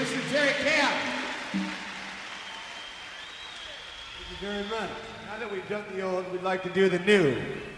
Mr. Terry Camp. Thank you very much. Now that we've done the old, we'd like to do the new.